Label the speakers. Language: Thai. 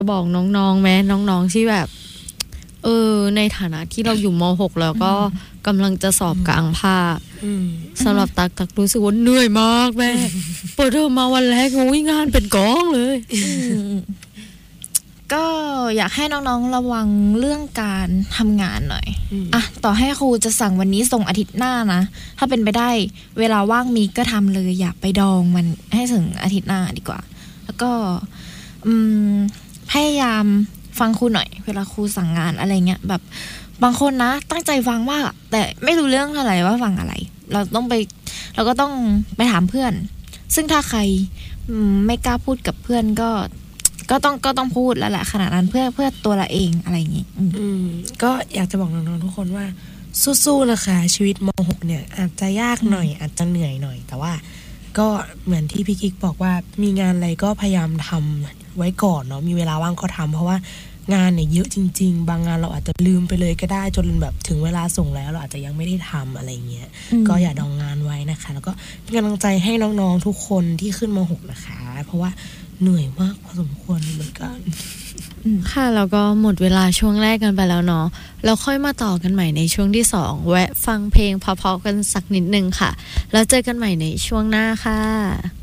Speaker 1: บอกน้องๆแม้น้องๆที่แบบในฐานะที่เราอยู่ม.6 แล้วก็กำลังจะสอบกลางภาคสำหรับตักรู้สึกว่าเหนื่อยมากแม่เปิดเทอมมาวันแรกงานเป็นกองเลย
Speaker 2: ก็อยากให้น้องๆระวังเรื่องการทำงานหน่อยต่อให้ครูจะสั่งวันนี้ส่งอาทิตย์หน้านะถ้าเป็นไปได้เวลาว่างมีก็ทำเลยอย่าไปดองมันให้ถึงอาทิตย์หน้าดีกว่าแล้วก็พยายามฟังครูหน่อยเวลาครูสั่งงานอะไรเงี้ยแบบบางคนนะตั้งใจฟังมากแต่ไม่รู้เรื่องเท่าไหร่ว่าฟังอะไรเราก็ต้องไปถามเพื่อนซึ่งถ้าใครไม่กล้าพูดกับเพื่อนก็ต้องพูดแล้วแหละขนาดนั้นเพื่อตัวเราเองอะไรอย่างงี้
Speaker 3: ก็อยากจะบอกน้องๆทุกคนว่าสู้ๆนะคะชีวิตม.6 เนี่ยอาจจะยากหน่อยอาจจะเหนื่อยหน่อยแต่ว่าก็เหมือนที่พี่กิ๊กบอกว่ามีงานอะไรก็พยายามทำไว้ก่อนเนาะมีเวลาว่างก็ทำเพราะว่างานเนี่ยเยอะจริงๆบางงานเราอาจจะลืมไปเลยก็ได้จนแบบถึงเวลาส่งแล้วเราอาจจะยังไม่ได้ทำอะไรเงี้ยก็อย่าดองงานไว้นะคะแล้วก็เป็นกำลังใจให้น้องๆทุกคนที่ขึ้นม.6 นะคะเพราะว่าเหนื่อยมากพอสมควรเหมือนกัน
Speaker 1: ค่ะแล้วก็หมดเวลาช่วงแรกกันไปแล้วเนาะแล้วค่อยมาต่อกันใหม่ในช่วงที่2แวะฟังเพลงเพราะๆกันสักนิดนึงค่ะแล้วเจอกันใหม่ในช่วงหน้าค่ะ